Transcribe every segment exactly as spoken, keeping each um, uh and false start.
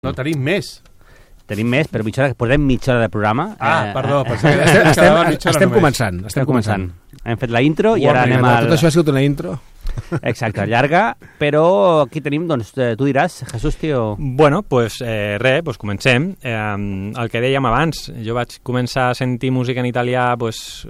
No, tenim més. Tenim més, però mitja hora, posem mitja hora de programa. Ah, eh, perdó. Eh, estem, estem, estem, estem començant. estem començant. Hem fet la intro i ara Warning, anem al... Tot això ha sigut una intro. Exacte, llarga, però aquí tenim, doncs, tu diràs, Jesús, tio... Bueno, pues eh, res, pues comencem. Eh, el que dèiem abans, jo vaig començar a sentir música en italià pues,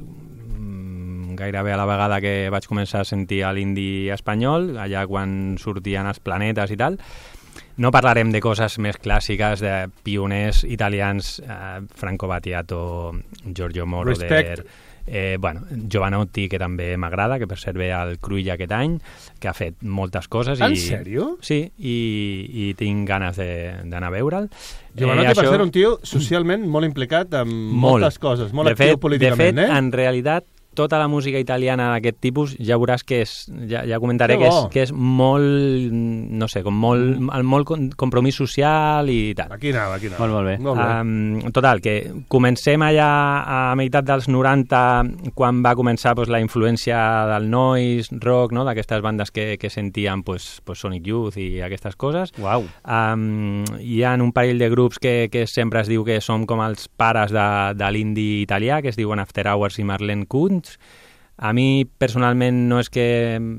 gairebé a la vegada que vaig començar a sentir l'indi espanyol, allà quan sortien els planetes i tal. No parlarem de coses més clàssiques, de pioners italians, eh, Franco Battiato, Giorgio Moroder, eh, bueno, Giovanotti, que també m'agrada, que per cert ve al Cruïlla aquest any, que ha fet moltes coses. En i, sèrio? Sí, i, i tinc ganes d'anar a veure'l. Giovanotti, eh, per això... ser un tio socialment molt implicat en molt. moltes coses, molt de actiu fet, políticament, de fet, eh? en realitat, tota la música italiana d'aquest tipus ja veuràs que és, ja, ja comentaré que, que, és, que és molt, no sé, com molt, mm. molt compromís social i tal. Aquí anava, aquí anava. Molt, molt bé. Molt bé. Um, total, que comencem allà a meitat dels noranta, quan va començar pues, la influència del noise, rock, no? D'aquestes bandes que, que sentien pues, pues Sonic Youth i aquestes coses. Uau. Um, hi ha un parell de grups que, que sempre es diu que som com els pares de, de l'indie italià, que es diuen After Hours i Marlene Kuntz. A mi personalment no és que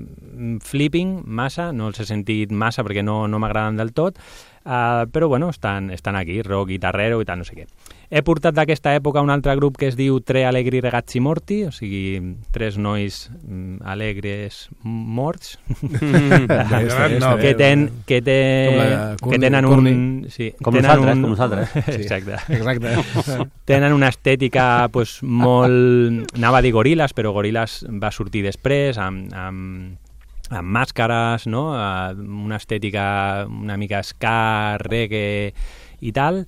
flipping massa, no els he sentit massa perquè no, no m'agraden del tot, uh, però bueno, estan, estan aquí, rock, guitarrero i tal, no sé què. He portat d'aquesta època un altre grup que es diu Tre Allegri Ragazzi Morti, o sigui, tres nois mm, alegres morts, Mm. no, que, ten, que, ten, que tenen un... Sí, com tenen nosaltres, un, com nosaltres. Sí. Exacte. Exacte. Tenen una estètica pues, molt... Anava a dir Gorillaz, però Gorillaz va sortir després, amb, amb, amb màscares, no? Una estètica una mica ska, reggae i tal,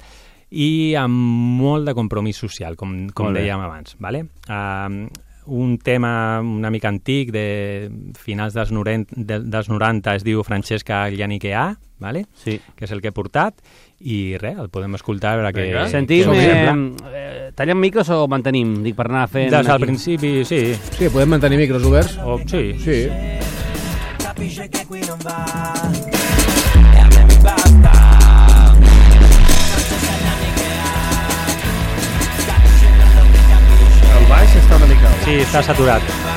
i amb molt de compromís social, com, com dèiem abans. Vale? Uh, un tema una mica antic, de finals dels, noranta, de, dels noranta, es diu Francesca Glianichea, vale? Sí. Que és el que he portat, i res, el podem escoltar a veure què... Sentim, eh, eh, tallem micros o mantenim? Dic, per anar fent... Des del aquí. principi, sí. Sí, podem mantenir micros oberts? O, sí. Sí. Capisce che qui non va e a me mi basta. El baix està una mica... Sí, està saturat.